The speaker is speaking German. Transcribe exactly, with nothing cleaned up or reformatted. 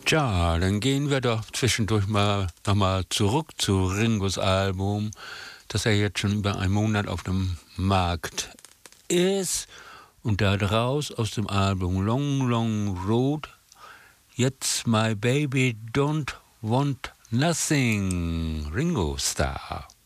Tja, dann gehen wir doch zwischendurch mal nochmal zurück zu Ringos Album, das ja jetzt schon über einen Monat auf dem Markt ist. Und da draus aus dem Album Long Long Road jetzt My Baby Don't Want Nothing, Ringo Starr.